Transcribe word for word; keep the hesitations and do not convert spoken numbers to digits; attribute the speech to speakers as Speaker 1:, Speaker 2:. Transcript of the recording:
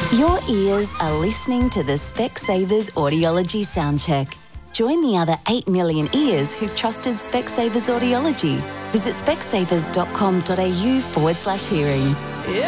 Speaker 1: Your ears are listening to the Specsavers Audiology Soundcheck. Join the other eight million ears who've trusted Specsavers Audiology. Visit specsavers.com.au forward slash hearing.